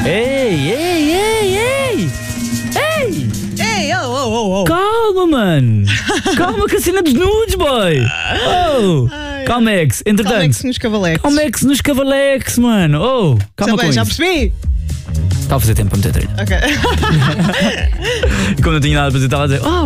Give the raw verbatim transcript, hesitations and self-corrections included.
Ei, ei, ei, ei! Ei! Ei, oh, oh, oh, oh. Calma, mano! Calma com a cena dos nudes, boy! Oh! Calmex, entretanto. Calmex nos cavalex. Calmex nos cavalex, mano! Oh! Calma Já, com bem, já isso. percebi. Estava a fazer tempo para meter trilha. Ok. E como não tinha nada para dizer, estava a dizer, oh!